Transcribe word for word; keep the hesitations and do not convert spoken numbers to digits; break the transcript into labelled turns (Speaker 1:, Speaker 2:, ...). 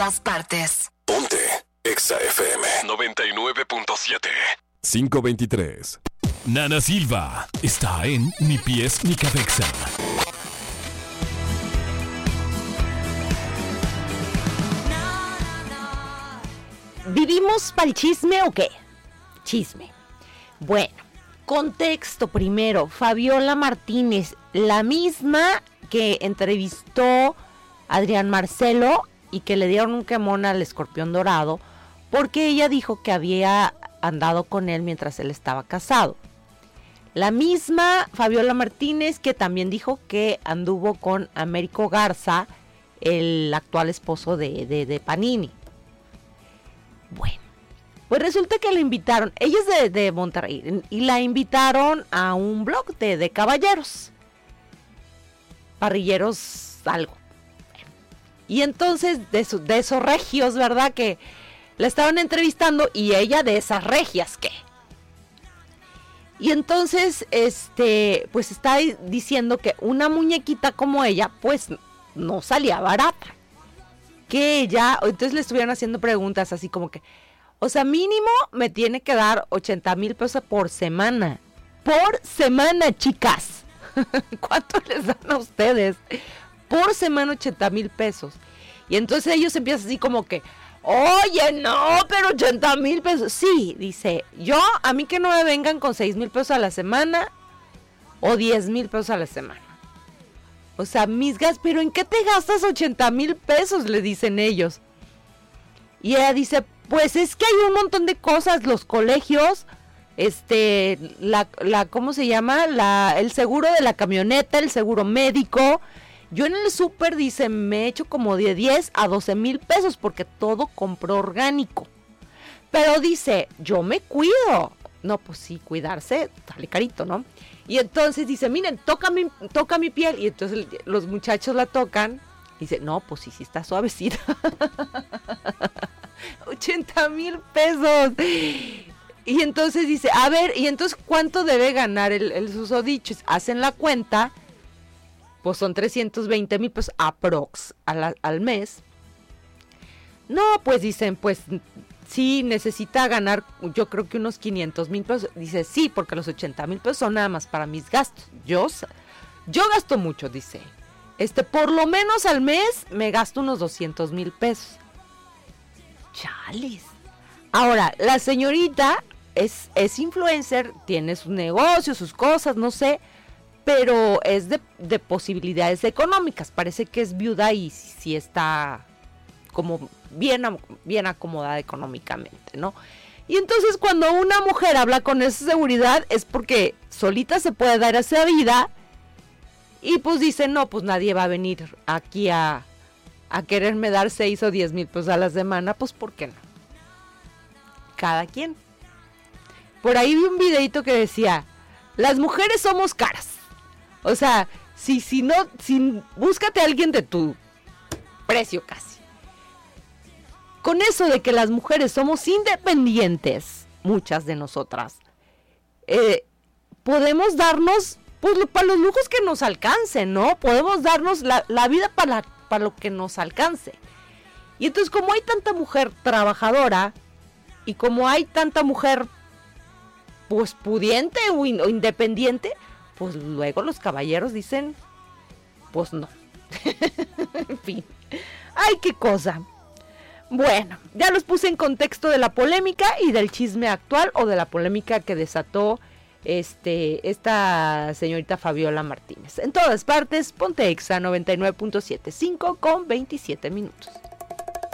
Speaker 1: todas partes.
Speaker 2: Ponte Exa F M noventa y nueve punto siete. cinco veintitrés.
Speaker 3: Nana Silva está en Ni Pies Ni Cabeza.
Speaker 4: ¿Vivimos para el chisme o qué? Chisme. Bueno, contexto primero. Fabiola Martínez, la misma que entrevistó a Adrián Marcelo y que le dieron un quemón al escorpión dorado porque ella dijo que había andado con él mientras él estaba casado. La misma Fabiola Martínez que también dijo que anduvo con Américo Garza, el actual esposo de, de, de Panini. Bueno, pues resulta que la invitaron, ella es de, de Monterrey, y la invitaron a un blog de, de caballeros, parrilleros algo. Y entonces de, su, de esos regios, ¿verdad? Que la estaban entrevistando y ella de esas regias, ¿qué? Y entonces, este, pues está diciendo que una muñequita como ella, pues no salía barata. Que ella, entonces le estuvieron haciendo preguntas así como que, o sea, mínimo me tiene que dar ochenta mil pesos por semana. Por semana, chicas. ¿Cuánto les dan a ustedes? Por semana ochenta mil pesos. Y entonces ellos empiezan así como que, oye, no, pero ochenta mil pesos. Sí, dice, yo, a mí que no me vengan con seis mil pesos a la semana o diez mil pesos a la semana. O sea, mis gastos, pero ¿en qué te gastas ochenta mil pesos? Le dicen ellos. Y ella dice, pues es que hay un montón de cosas, los colegios, este, la, la, ¿cómo se llama? La, el seguro de la camioneta, el seguro médico. Yo en el súper, dice, me he hecho como de diez a doce mil pesos porque todo compro orgánico. Pero dice, yo me cuido. No, pues sí, cuidarse, sale carito, ¿no? Y entonces dice, miren, toca mi, toca mi piel. Y entonces los muchachos la tocan. Y dice, no, pues sí, sí está suavecita. ochenta mil pesos. Y entonces dice, a ver, ¿y entonces cuánto debe ganar el, el susodicho? Hacen la cuenta, pues son trescientos veinte mil pesos aprox a la, al mes. No, pues dicen, pues sí, necesita ganar, yo creo que unos quinientos mil pesos. Dice, sí, porque los ochenta mil pesos son nada más para mis gastos. Yo, yo gasto mucho, dice. Este, por lo menos al mes me gasto unos doscientos mil pesos. Chales. Ahora, la señorita es, es influencer, tiene sus negocios, sus cosas, no sé, pero es de, de posibilidades económicas. Parece que es viuda y sí está como bien, bien acomodada económicamente, ¿no? Y entonces cuando una mujer habla con esa seguridad es porque solita se puede dar esa vida y pues dice, no, pues nadie va a venir aquí a, a quererme dar seis o diez mil pesos a la semana, pues ¿por qué no? Cada quien. Por ahí vi un videito que decía, las mujeres somos caras. O sea, si, si no, si, búscate a alguien de tu precio casi. Con eso de que las mujeres somos independientes, muchas de nosotras, eh, podemos darnos, pues, para los lujos que nos alcancen, ¿no? Podemos darnos la, la vida para, para lo que nos alcance. Y entonces, como hay tanta mujer trabajadora, y como hay tanta mujer, pues, pudiente o, in, o independiente, pues luego los caballeros dicen, pues no. En fin, ay, qué cosa. Bueno, ya los puse en contexto de la polémica y del chisme actual o de la polémica que desató este, esta señorita Fabiola Martínez. En todas partes, ponte Exa noventa y nueve punto siete, cinco con veintisiete minutos.